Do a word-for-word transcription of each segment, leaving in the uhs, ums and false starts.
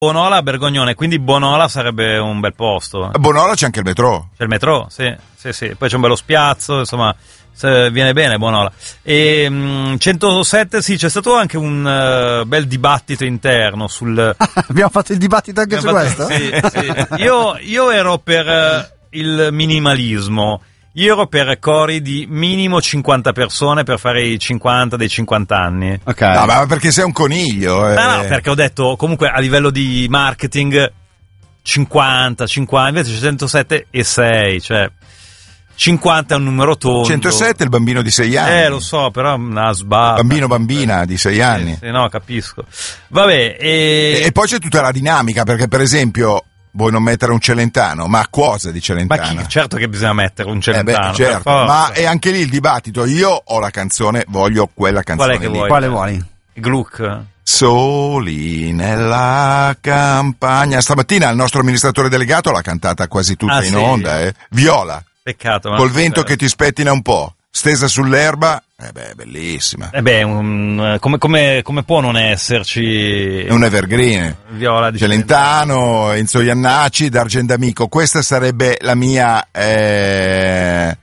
Bonola a Bergognone, quindi Bonola sarebbe un bel posto. A Bonola c'è anche il metro. C'è il metro, sì, sì, sì. Poi c'è un bello spiazzo, insomma, viene bene Bonola. E mh, centosette, sì, c'è stato anche un uh, bel dibattito interno sul... Abbiamo fatto il dibattito anche Abbiamo su fatto... questo? Sì, sì. Io, io ero per uh, il minimalismo. Io ero per cori di minimo cinquanta persone per fare i cinquanta dei cinquanta anni. Ok. No, ma perché sei un coniglio? Eh. No, no, perché ho detto comunque a livello di marketing cinquanta, cinquanta, invece c'è centosette e sei, cioè cinquanta è un numero tondo. centosette è il bambino di sei anni. Eh, lo so, però una sbaglia. Bambino bambina di sei anni. Sì, sì, no, capisco. Vabbè, e... e... e poi c'è tutta la dinamica, perché per esempio vuoi non mettere un Celentano, ma cosa di Celentano? Ma chi, certo che bisogna mettere un Celentano. Eh beh, certo. Ma è anche lì il dibattito. Io ho la canzone, voglio quella canzone. Qual è che lì. vuoi? Quale vuoi? Gluck. Soli nella campagna. Stamattina il nostro amministratore delegato l'ha cantata quasi tutta ah, in sì. onda, eh. Viola. Peccato. Ma Col vento che ti spettina un po', stesa sull'erba. Eh beh, bellissima. Eh beh, un, come, come, come può non esserci... È un evergreen. Viola di Celentano, Enzo Iannacci, D'Argendamico. Questa sarebbe la mia... Eh,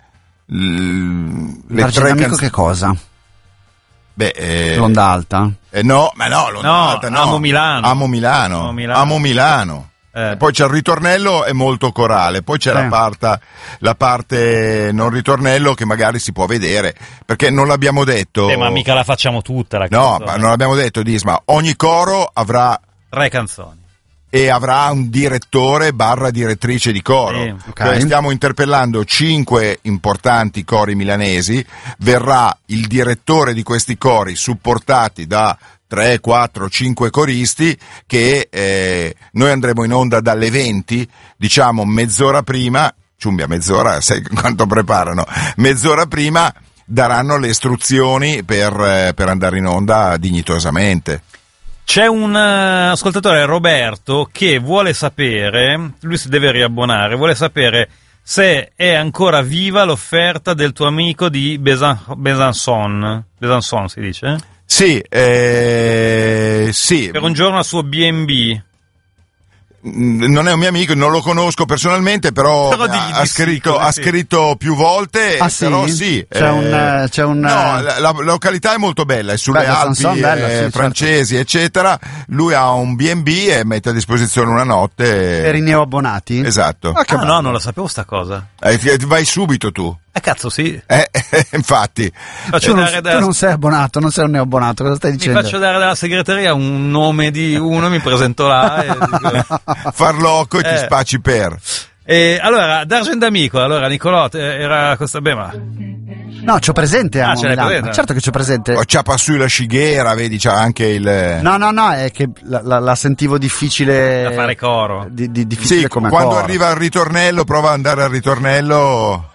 l, le D'Argendamico canz- che cosa? Beh, eh, L'onda alta? Eh, no, ma no, l'onda no, alta no. Amo Milano. Amo Milano. Amo Milano. Amo Milano. Eh. Poi c'è il ritornello, è molto corale, poi c'è eh. la, parte, la parte non ritornello che magari si può vedere, perché non l'abbiamo detto. Eh, ma mica la facciamo tutta la No, canzone. ma non l'abbiamo detto, Disma. Ogni coro avrà tre canzoni e avrà un direttore barra direttrice di coro. Sì, okay. Cioè, stiamo interpellando cinque importanti cori milanesi, verrà il direttore di questi cori supportati da tre, quattro, cinque coristi che eh, noi andremo in onda dalle venti, diciamo mezz'ora prima, ciumbia mezz'ora, sai quanto preparano, mezz'ora prima daranno le istruzioni per, eh, per andare in onda dignitosamente. C'è un uh, ascoltatore, Roberto, che vuole sapere, lui si deve riabbonare, vuole sapere se è ancora viva l'offerta del tuo amico di Besan- Besançon, Besançon si dice? Sì, eh, sì. Per un giorno al suo B and B. Non è un mio amico, non lo conosco personalmente, però, però ha, di, ha, di scritto, sì, ha sì. scritto più volte, ah, sì? però sì. C'è eh, un... C'è un no, la, la località è molto bella, è sulle Beh, Alpi Sanson, bella, eh, sì, francesi, certo. eccetera. Lui ha un B and B e mette a disposizione una notte. Per i neoabbonati? Esatto. Ah, che Ah, bello. no, non lo sapevo sta cosa. Eh, ti- vai subito tu. Eh cazzo sì. Eh, infatti. Faccio Tu non, dare tu dalla, non sei abbonato, non sei un neoabbonato, cosa stai mi dicendo? faccio dare dalla segreteria un nome di uno, mi presento là e dico... Farlocco e ti Eh. spaci per. E allora, D'Argendamico, allora Nicolò eh, era questa, beh ma... No, c'ho presente Ah, Amo ce l'hai Milano. presente? Certo che c'ho presente. Poi Ciapa su la Scighera, vedi, c'ha anche il... No, no, no, è che la, la, la sentivo difficile Da fare coro. di, di, difficile Sì, come quando coro. arriva al ritornello, prova ad andare al ritornello.